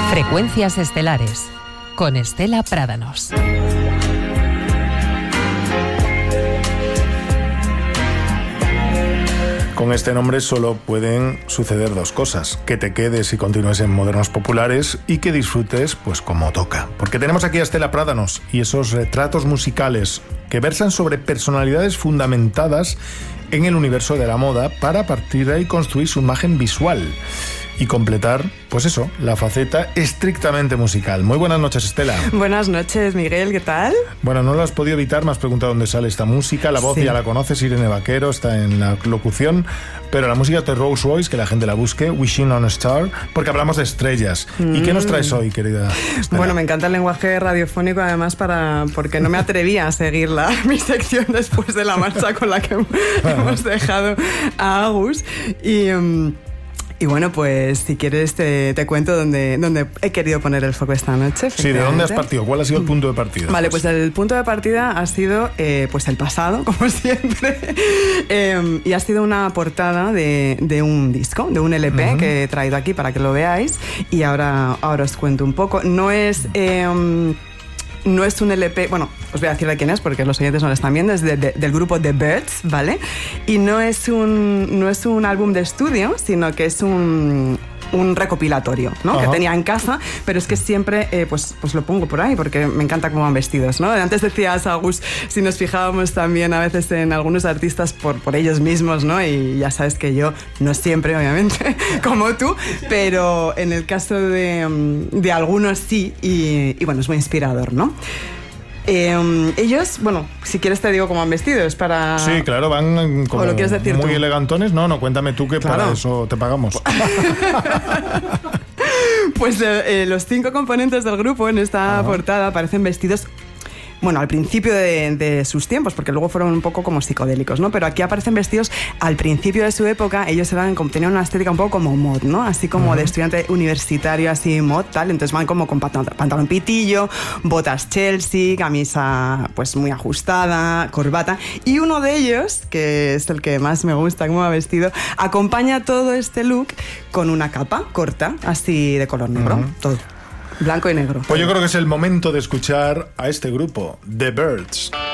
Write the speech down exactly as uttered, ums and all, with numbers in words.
Frecuencias estelares con Estela Prádanos. Con este nombre solo pueden suceder dos cosas: que te quedes y continúes en Modernos Populares y que disfrutes pues como toca. Porque tenemos aquí a Estela Prádanos y esos retratos musicales que versan sobre personalidades fundamentadas en el universo de la moda para a partir de ahí construir su imagen visual y completar, pues eso, la faceta estrictamente musical. Muy buenas noches, Estela. Buenas noches, Miguel, ¿qué tal? Bueno, no lo has podido evitar, me has preguntado dónde sale esta música. La voz sí. Ya la conoces, Irene Vaquero, está en la locución, pero la música de Rose Royce, que la gente la busque, Wishing on a Star, porque hablamos de estrellas. Mm. ¿Y qué nos traes hoy, querida Estela? Bueno, me encanta el lenguaje radiofónico, además, para porque no me atrevía a seguir la, mi sección después de la marcha con la que hemos dejado a Agus. Y... Um, Y bueno, pues si quieres te, te cuento dónde, dónde he querido poner el foco esta noche. Sí, ¿de dónde has partido? ¿Cuál ha sido el punto de partida? Vale, pues, pues el punto de partida ha sido eh, pues el pasado, como siempre. eh, y ha sido una portada de, de un disco, de un L P uh-huh. que he traído aquí para que lo veáis. Y ahora, ahora os cuento un poco. No es... Eh, No es un L P, bueno, os voy a decir de quién es porque los oyentes no lo están viendo, es de, de, del grupo The Byrds, ¿vale? Y no es un, no es un álbum de estudio, sino que es un... un recopilatorio, ¿no? Ajá. Que tenía en casa, pero es que siempre eh, pues, pues lo pongo por ahí porque me encanta cómo van vestidos, ¿no? Antes decías, Agus, si nos fijábamos también a veces en algunos artistas por, por ellos mismos, ¿no? Y ya sabes que yo, no siempre, obviamente, como tú, pero en el caso de, de algunos sí, y, y bueno, es muy inspirador, ¿no? Eh, ellos, bueno, si quieres te digo cómo han vestido, es para... Sí, claro, van como ¿O lo quieres decir muy tú? Elegantones. No, no, cuéntame tú que claro. Para eso te pagamos. Pues eh, los cinco componentes del grupo en esta Ajá. portada aparecen vestidos... Bueno, al principio de, de sus tiempos, porque luego fueron un poco como psicodélicos, ¿no? Pero aquí aparecen vestidos al principio de su época. Ellos eran, como, tenían una estética un poco como mod, ¿no? Así como uh-huh. de estudiante universitario, así mod, tal. Entonces van como con pantalón, pantalón pitillo, botas Chelsea, camisa pues muy ajustada, corbata. Y uno de ellos, que es el que más me gusta cómo va vestido, acompaña todo este look con una capa corta, así de color negro, uh-huh. todo. Blanco y negro. Pues yo creo que es el momento de escuchar a este grupo, The Byrds.